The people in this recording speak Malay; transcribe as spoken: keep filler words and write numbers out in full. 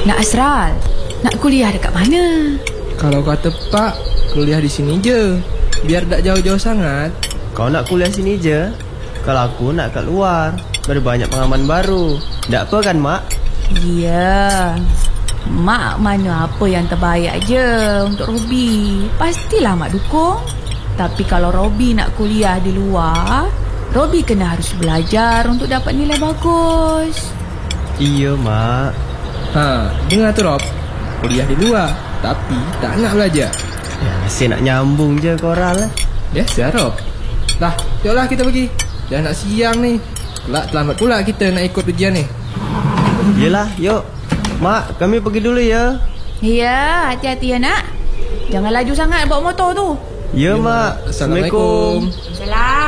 Nak Asral, nak kuliah dekat mana? Kalau kata Pak, kuliah di sini je, biar tak jauh-jauh sangat. Kau nak kuliah sini je? Kalau aku nak kat luar, biar banyak pengalaman baru. Tak apa kan, Mak? Ya, Mak mana apa yang terbaik je untuk Robi. Pastilah Mak dukung. Tapi kalau Robi nak kuliah di luar, Robi kena harus belajar untuk dapat nilai bagus. Iya, Mak. Ha, dengar tu Rob, kuliah di luar tapi tak nak belajar. Ya, asyik nak nyambung je korang lah. Biasa Rob. Dah, jomlah kita pergi. Dah nak siang ni. Kelak terlambat pula kita nak ikut ujian ni. Yelah, yuk. Mak, kami pergi dulu ya. Ya, hati-hati ya nak. Jangan laju sangat bawa motor tu. Ya, Ya, Mak. Assalamualaikum. Salam.